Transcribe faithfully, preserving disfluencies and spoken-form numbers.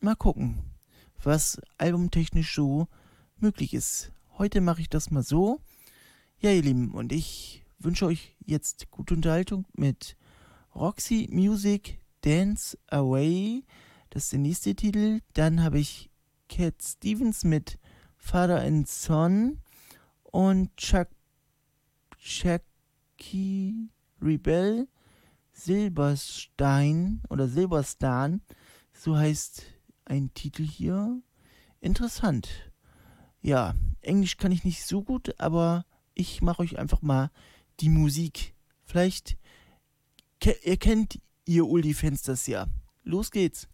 mal gucken, was albumtechnisch so möglich ist. Heute mache ich das mal so. Ja, ihr Lieben, und ich wünsche euch jetzt gute Unterhaltung mit Roxy Music Dance Away. Das ist der nächste Titel. Dann habe ich Cat Stevens mit Father and Son und Chuck Chucky Rebel Silberstein oder Silberstan. So heißt ein Titel hier. Interessant. Ja, Englisch kann ich nicht so gut, aber ich mache euch einfach mal die Musik. Vielleicht ke- ihr kennt ihr Uldi-Fans das ja. Los geht's.